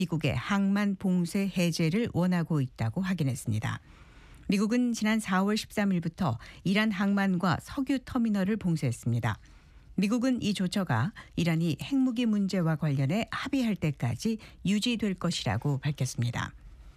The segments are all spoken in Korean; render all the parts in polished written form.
미국의 항만 봉쇄 해제를 원하고 있다고 확인했습니다. 미국은 지난 4월 13일부터 이란 항만과 석유 터미널을 봉쇄했습니다. 미국은 이 조처가 이란이 핵무기 문제와 관련해 합의할 때까지 유지될 것이라고 밝혔습니다.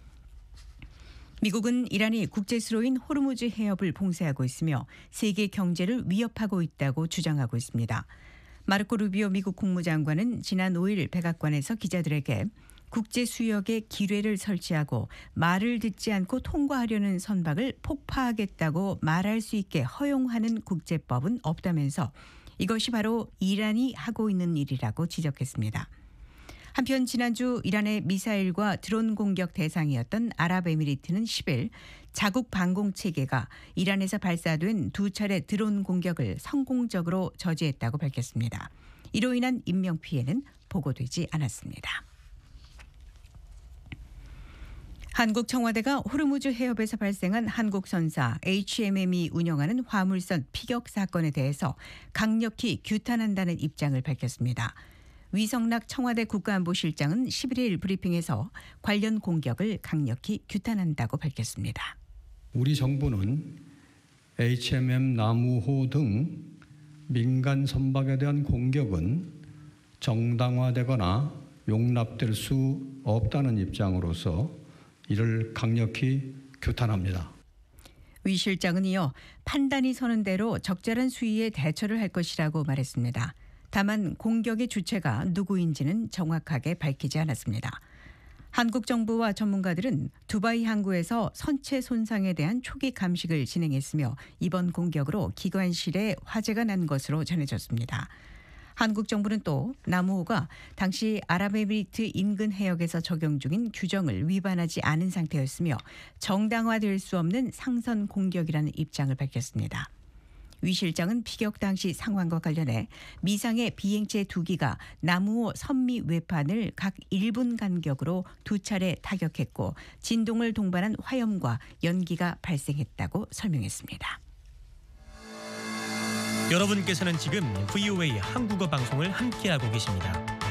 미국은 이란이 국제수로인 호르무즈 해협을 봉쇄하고 있으며 세계 경제를 위협하고 있다고 주장하고 있습니다. 마르코 루비오 미국 국무장관은 지난 5일 백악관에서 기자들에게 국제 수역에 기뢰를 설치하고 말을 듣지 않고 통과하려는 선박을 폭파하겠다고 말할 수 있게 허용하는 국제법은 없다면서 이것이 바로 이란이 하고 있는 일이라고 지적했습니다. 한편 지난주 이란의 미사일과 드론 공격 대상이었던 아랍에미리트는 10일 자국 방공 체계가 이란에서 발사된 두 차례 드론 공격을 성공적으로 저지했다고 밝혔습니다. 이로 인한 인명피해는 보고되지 않았습니다. 한국 청와대가 호르무즈 해협에서 발생한 한국 선사 HMM이 운영하는 화물선 피격 사건에 대해서 강력히 규탄한다는 입장을 밝혔습니다. 위성락 청와대 국가안보실장은 11일 브리핑에서 관련 공격을 강력히 규탄한다고 밝혔습니다. 우리 정부는 HMM 나무호 등 민간 선박에 대한 공격은 정당화되거나 용납될 수 없다는 입장으로서 이를 강력히 규탄합니다. 위 실장은 이어 판단이 서는 대로 적절한 수위에 대처를 할 것이라고 말했습니다. 다만 공격의 주체가 누구인지는 정확하게 밝히지 않았습니다. 한국 정부와 전문가들은 두바이 항구에서 선체 손상에 대한 초기 감식을 진행했으며 이번 공격으로 기관실에 화재가 난 것으로 전해졌습니다. 한국 정부는 또 나무호가 당시 아랍에미리트 인근 해역에서 적용 중인 규정을 위반하지 않은 상태였으며 정당화될 수 없는 상선 공격이라는 입장을 밝혔습니다. 위 실장은 피격 당시 상황과 관련해 미상의 비행체 2기가 나무호 선미 외판을 각 1분 간격으로 두 차례 타격했고 진동을 동반한 화염과 연기가 발생했다고 설명했습니다. 여러분께서는 지금 VOA 한국어 방송을 함께하고 계십니다.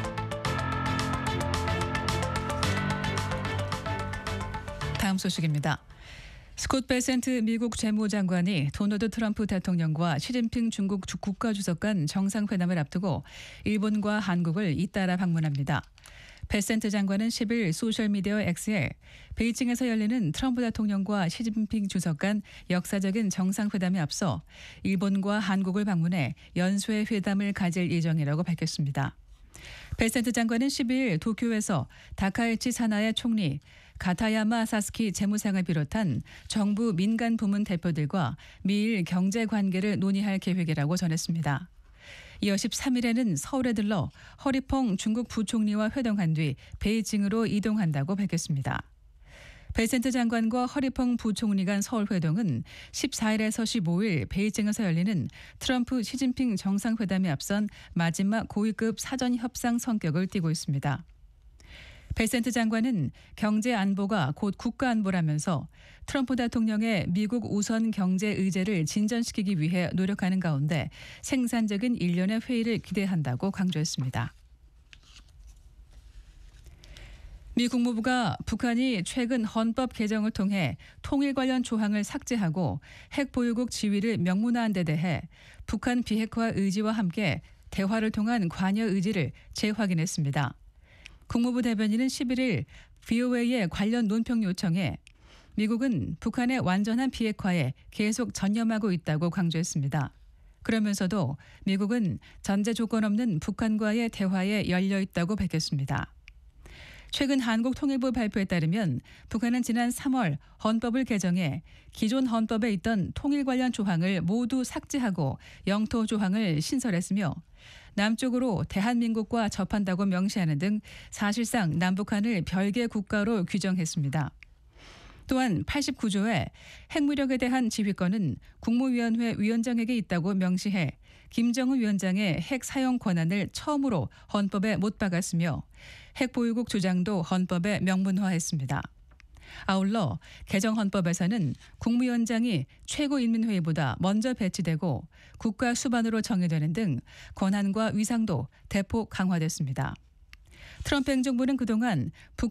다음 소식입니다. 스콧 베센트 미국 재무장관이 도널드 트럼프 대통령과 시진핑 중국 국가주석 간 정상회담을 앞두고 일본과 한국을 잇따라 방문합니다. 베센트 장관은 10일 소셜미디어 X에 베이징에서 열리는 트럼프 대통령과 시진핑 주석 간 역사적인 정상회담에 앞서 일본과 한국을 방문해 연쇄 회담을 가질 예정이라고 밝혔습니다. 베센트 장관은 12일 도쿄에서 다카이치 사나의 총리, 가타야마 사스키 재무상을 비롯한 정부 민간 부문 대표들과 미일 경제 관계를 논의할 계획이라고 전했습니다. 이어 13일에는 서울에 들러 허리펑 중국 부총리와 회동한 뒤 베이징으로 이동한다고 밝혔습니다. 베센트 장관과 허리펑 부총리 간 서울 회동은 14일에서 15일 베이징에서 열리는 트럼프 시진핑 정상회담에 앞선 마지막 고위급 사전 협상 성격을 띠고 있습니다. 베센트 장관은 경제 안보가 곧 국가 안보라면서 트럼프 대통령의 미국 우선 경제 의제를 진전시키기 위해 노력하는 가운데 생산적인 일련의 회의를 기대한다고 강조했습니다. 미 국무부가 북한이 최근 헌법 개정을 통해 통일 관련 조항을 삭제하고 핵 보유국 지위를 명문화한 데 대해 북한 비핵화 의지와 함께 대화를 통한 관여 의지를 재확인했습니다. 국무부 대변인은 11일 VOA의 관련 논평 요청에 미국은 북한의 완전한 비핵화에 계속 전념하고 있다고 강조했습니다. 그러면서도 미국은 전제 조건 없는 북한과의 대화에 열려 있다고 밝혔습니다. 최근 한국통일부 발표에 따르면 북한은 지난 3월 헌법을 개정해 기존 헌법에 있던 통일 관련 조항을 모두 삭제하고 영토 조항을 신설했으며 남쪽으로 대한민국과 접한다고 명시하는 등 사실상 남북한을 별개 국가로 규정했습니다. 또한 89조에 핵무력에 대한 지휘권은 국무위원회 위원장에게 있다고 명시해 김정은 위원장의 핵 사용 권한을 처음으로 헌법에 못 박았으며 핵 보유국 주장도 헌법에 명문화했습니다. 아울러 개정 헌법에서는 국무위원장이 최고인민회의보다 먼저 배치되고 국가 수반으로 정해되는 등 권한과 위상도 대폭 강화됐습니다. 트럼프 행정부는 그동안 북한